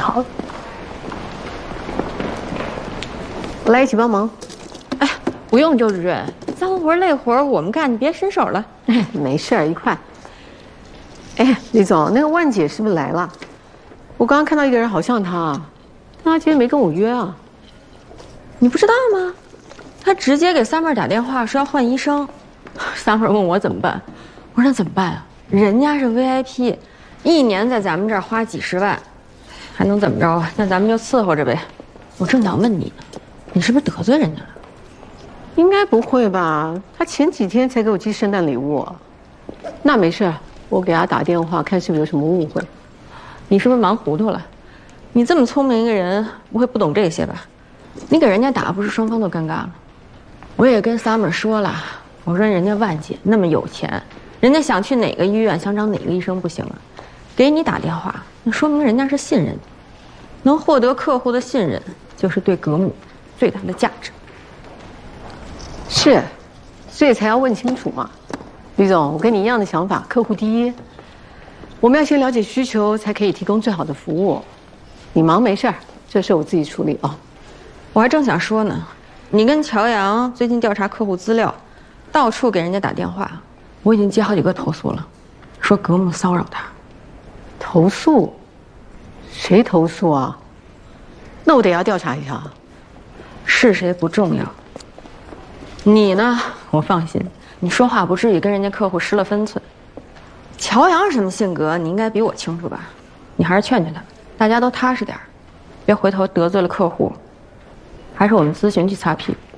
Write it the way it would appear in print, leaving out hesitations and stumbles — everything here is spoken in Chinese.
好，我来一起帮忙。 哎，不用，周主任，脏活累活我们干，你别伸手了。 哎，没事儿，一块。哎，李总，那个万姐是不是来了？我刚刚看到一个人，好像她，但她今天没跟我约啊。 你不知道吗？他直接给Summer打电话说要换医生。Summer 问我怎么办，我说那怎么办啊？人家是 VIP， 一年在咱们这儿花几十万，还能怎么着啊？那咱们就伺候着呗。我正想问你呢，你是不是得罪人家了？ 应该不会吧？她前几天才给我寄圣诞礼物。那没事，我给她打电话，看是不是有什么误会。 你是不是忙糊涂了？你这么聪明一个人，不会不懂这些吧？你给人家打，不是双方都尴尬了？我也跟 Summer 说了，我说人家万姐那么有钱，人家想去哪个医院，想找哪个医生不行啊？给你打电话，那说明人家是信任你，能获得客户的信任，就是对格姆最大的价值。 是，所以才要问清楚嘛。李总，我跟你一样的想法，客户第一。我们要先了解需求，才可以提供最好的服务。你忙没事儿，这事我自己处理啊。 我还正想说呢，你跟乔阳最近调查客户资料，到处给人家打电话，我已经接好几个投诉了，说格姆骚扰他。 投诉？谁投诉啊？那我得要调查一下。 是谁不重要，你呢？我放心，你说话不至于跟人家客户失了分寸。乔阳什么性格，你应该比我清楚吧？你还是劝劝他，大家都踏实点儿，别回头得罪了客户。还是我们咨询去擦屁股。